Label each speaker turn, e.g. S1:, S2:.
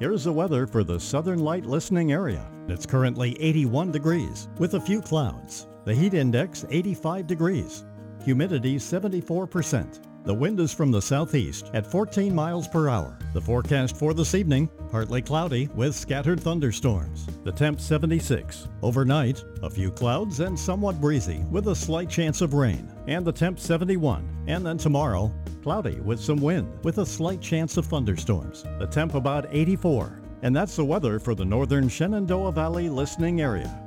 S1: Here's the weather for the Southern Light listening area. It's currently 81 degrees with a few clouds. The heat index 85 degrees. Humidity 74%. The wind is from the southeast at 14 miles per hour. The forecast for this evening, partly cloudy with scattered thunderstorms. The temp 76. Overnight, a few clouds and somewhat breezy with a slight chance of rain. And the temp 71. And then tomorrow, cloudy with some wind with a slight chance of thunderstorms. The temp about 84. And that's the weather for the northern Shenandoah Valley listening area.